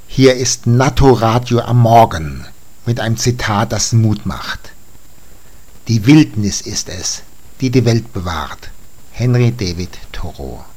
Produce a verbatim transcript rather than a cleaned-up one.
Hier ist Natto-Radio am Morgen mit einem Zitat, das Mut macht. Die Wildnis ist es, die die Welt bewahrt. Henry David Thoreau.